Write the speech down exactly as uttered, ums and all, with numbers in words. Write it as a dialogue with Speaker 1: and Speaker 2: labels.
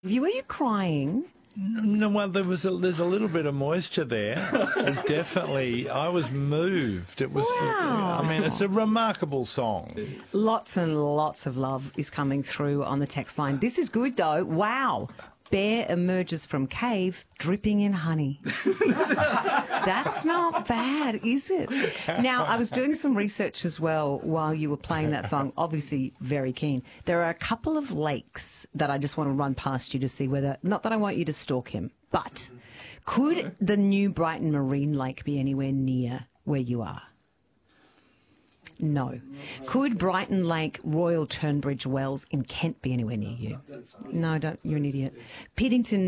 Speaker 1: You, were you crying?
Speaker 2: No, well, there was a, there's a little bit of moisture there. It's definitely, I was moved. It was,
Speaker 1: Wow.
Speaker 2: I mean, it's a remarkable song.
Speaker 1: Lots and lots of love is coming through on the text line. This is good, though. Wow. Bear emerges from cave dripping in honey. That's not bad, is it? Now, I was doing some research as well while you were playing that song, obviously very keen. There are a couple of lakes that I just want to run past you to see whether, not that I want you to stalk him, but could the new Brighton Marine Lake be anywhere near where you are? No. Could Brighton Lake Royal Turnbridge Wells in Kent be anywhere near you? No, don't. You're an idiot. Piddington